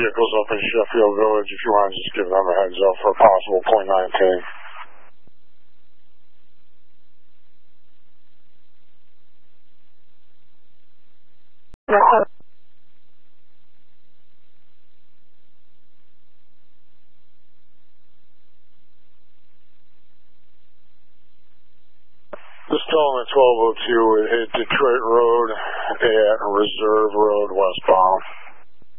vehicles up in Sheffield Village if you want to just give them a heads up for a possible .19. Yeah. Just tell them at 1202 it hit Detroit Road at Reserve Road westbound.